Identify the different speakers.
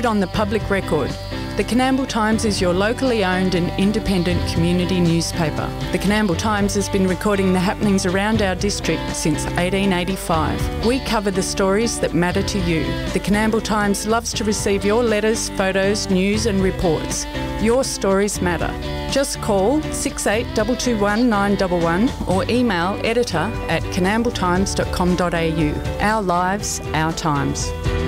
Speaker 1: it on the public record. The Coonamble Times is your locally owned and independent community newspaper. The Coonamble Times has been recording the happenings around our district since 1885. We cover the stories that matter to you. The Coonamble Times loves to receive your letters, photos, news and reports. Your stories matter. Just call 68221911 911 or email editor@coonambletimes.com.au. Our lives, our times.